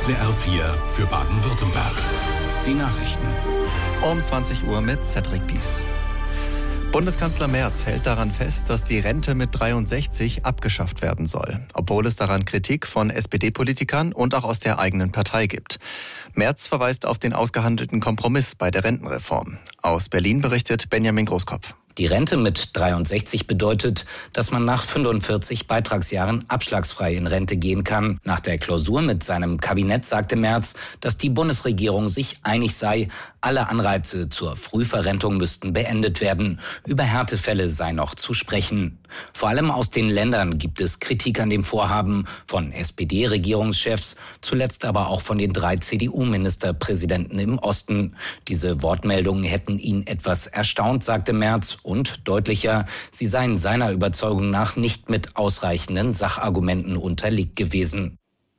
SWR 4 für Baden-Württemberg. Die Nachrichten. Um 20 Uhr mit Cedric Bies. Bundeskanzler Merz hält daran fest, dass die Rente mit 63 abgeschafft werden soll, obwohl es daran Kritik von SPD-Politikern und auch aus der eigenen Partei gibt. Merz verweist auf den ausgehandelten Kompromiss bei der Rentenreform. Aus Berlin berichtet Benjamin Großkopf. Die Rente mit 63 bedeutet, dass man nach 45 Beitragsjahren abschlagsfrei in Rente gehen kann. Nach der Klausur mit seinem Kabinett sagte Merz, dass die Bundesregierung sich einig sei, alle Anreize zur Frühverrentung müssten beendet werden. Über Härtefälle sei noch zu sprechen. Vor allem aus den Ländern gibt es Kritik an dem Vorhaben von SPD-Regierungschefs, zuletzt aber auch von den 3 CDU-Ministerpräsidenten im Osten. Diese Wortmeldungen hätten ihn etwas erstaunt, sagte Merz, und deutlicher, sie seien seiner Überzeugung nach nicht mit ausreichenden Sachargumenten unterlegt gewesen.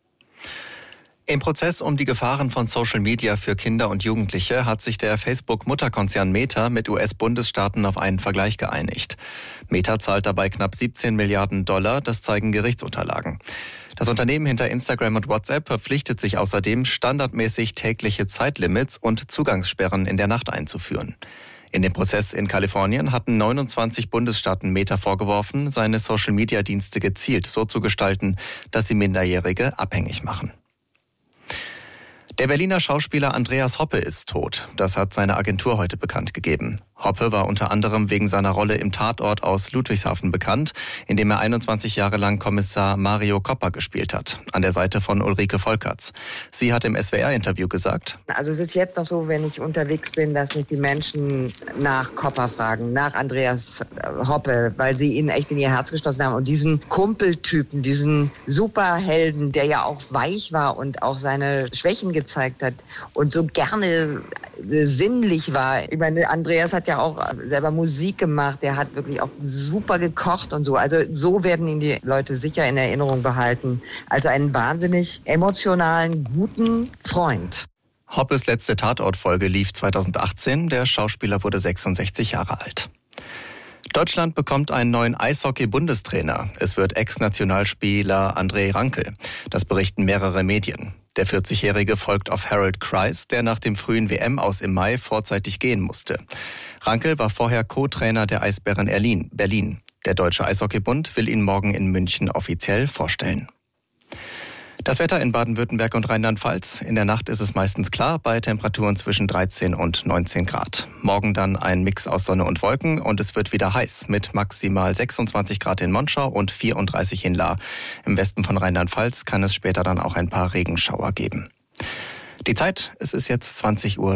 Im Prozess um die Gefahren von Social Media für Kinder und Jugendliche hat sich der Facebook-Mutterkonzern Meta mit US-Bundesstaaten auf einen Vergleich geeinigt. Meta zahlt dabei knapp 17 Milliarden $, das zeigen Gerichtsunterlagen. Das Unternehmen hinter Instagram und WhatsApp verpflichtet sich außerdem, standardmäßig tägliche Zeitlimits und Zugangssperren in der Nacht einzuführen. In dem Prozess in Kalifornien hatten 29 Bundesstaaten Meta vorgeworfen, seine Social-Media-Dienste gezielt so zu gestalten, dass sie Minderjährige abhängig machen. Der Berliner Schauspieler Andreas Hoppe ist tot. Das hat seine Agentur heute bekannt gegeben. Hoppe war unter anderem wegen seiner Rolle im Tatort aus Ludwigshafen bekannt, in dem er 21 Jahre lang Kommissar Mario Coppa gespielt hat, an der Seite von Ulrike Volkerts. Sie hat im SWR-Interview gesagt: Also es ist jetzt noch so, wenn ich unterwegs bin, dass mich die Menschen nach Coppa fragen, nach Andreas Hoppe, weil sie ihn echt in ihr Herz geschlossen haben. Und diesen Kumpeltypen, diesen Superhelden, der ja auch weich war und auch seine Schwächen gezeigt hat und so gerne sinnlich war. Ich meine, Andreas hat ja auch selber Musik gemacht, der hat wirklich auch super gekocht und so. Also so werden ihn die Leute sicher in Erinnerung behalten. Also einen wahnsinnig emotionalen, guten Freund. Hoppes letzte Tatortfolge lief 2018. Der Schauspieler wurde 66 Jahre alt. Deutschland bekommt einen neuen Eishockey-Bundestrainer. Es wird Ex-Nationalspieler André Rankel. Das berichten mehrere Medien. Der 40-Jährige folgt auf Harold Kreis, der nach dem frühen WM-Aus im Mai vorzeitig gehen musste. Rankel war vorher Co-Trainer der Eisbären Berlin. Der Deutsche Eishockeybund will ihn morgen in München offiziell vorstellen. Das Wetter in Baden-Württemberg und Rheinland-Pfalz. In der Nacht ist es meistens klar bei Temperaturen zwischen 13 und 19 Grad. Morgen dann ein Mix aus Sonne und Wolken und es wird wieder heiß mit maximal 26 Grad in Monschau und 34 in Lahr. Im Westen von Rheinland-Pfalz kann es später dann auch ein paar Regenschauer geben. Die Zeit, es ist jetzt 20:03 Uhr.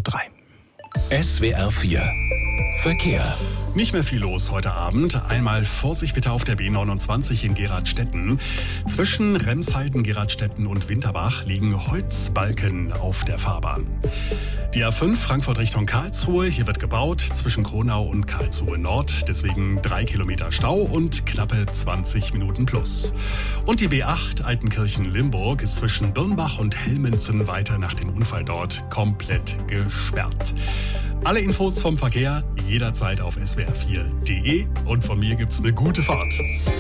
SWR 4 Verkehr. Nicht mehr viel los heute Abend. Einmal Vorsicht bitte auf der B29 in Geradstetten. Zwischen Remshalden, Geradstetten und Winterbach liegen Holzbalken auf der Fahrbahn. Die A5 Frankfurt Richtung Karlsruhe. Hier wird gebaut zwischen Kronau und Karlsruhe Nord. Deswegen 3 Kilometer Stau und knappe 20 Minuten plus. Und die B8 Altenkirchen-Limburg ist zwischen Birnbach und Helmensen weiter nach dem Unfall dort komplett gesperrt. Alle Infos vom Verkehr jederzeit auf swr4.de und von mir gibt's eine gute Fahrt.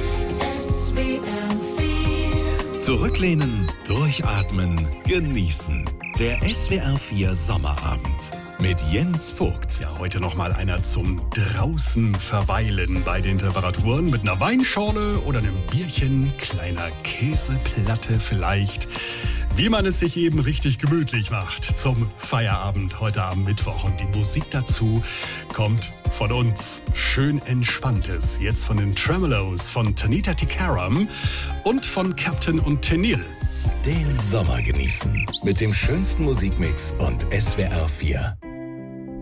Zurücklehnen, durchatmen, genießen. Der SWR 4 Sommerabend mit Jens Vogt. Ja, heute nochmal einer zum draußen verweilen bei den Temperaturen mit einer Weinschorle oder einem Bierchen, kleiner Käseplatte vielleicht. Wie man es sich eben richtig gemütlich macht zum Feierabend heute am Mittwoch. Und die Musik dazu kommt von uns. Schön Entspanntes. Jetzt von den Tremolos, von Tanita Tikaram und von Captain und Tenil. Den Sommer genießen mit dem schönsten Musikmix und SWR 4.